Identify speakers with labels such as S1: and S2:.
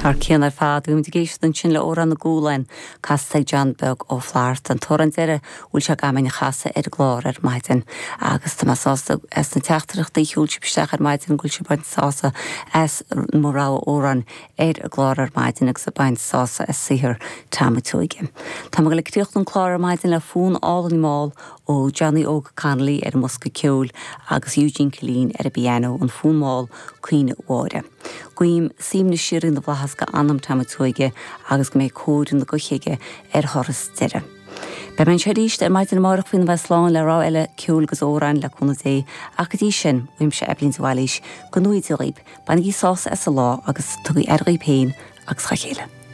S1: Tar cían ar fád gom de géist an sin le ó an na gúlain casteag John Bug ó Fláart an toran deire bhfuil se gamin chaasa ar glár ar maidin agus tá sásta as na teachtarachtaí hiúil si besteach ar maidin gúil si baint sása as mórrá óran ar a glár ar maidin agus a baint sása as sihir tamatúige. Tá go le críocht an chlár ar maidin le fún álan máil ó Johnny Óg Connolly ar Musca Ceúil agus Eugene Killeen ar a piano an fún máil Cuoine Mhóire. Guím sim na sirin na bhlachas go anam tamatúige agus go méid códún na gochiige ar thoras deire. Be man sé ríist ar maidin marach fin bheitláin le rá eile ceúil gus óráin le chuna é ach go dtí sin bhuiim se eblin bhhailís go nuid i riib ban í sása as a lá agus tugaí ar péin agus cha chéile.